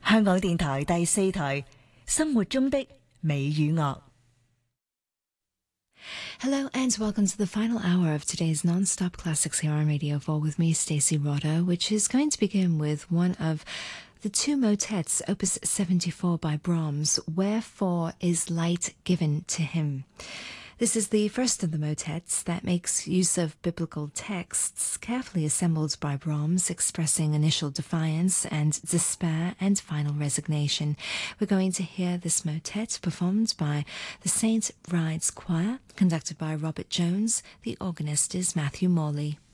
香港電台第4台生活中的美與樂。 Hello and welcome to the final hour of today's non-stop classics here on Radio 4 with me, Stacey Rodder, which is going to begin with one of the two motets, Opus 74 by Brahms, Wherefore is Light Given to Him. This is the first of the motets that makes use of biblical texts carefully assembled by Brahms, expressing initial defiance and despair and final resignation. We're going to hear this motet performed by the St. Bride's Choir, conducted by Robert Jones. The organist is Matthew Morley.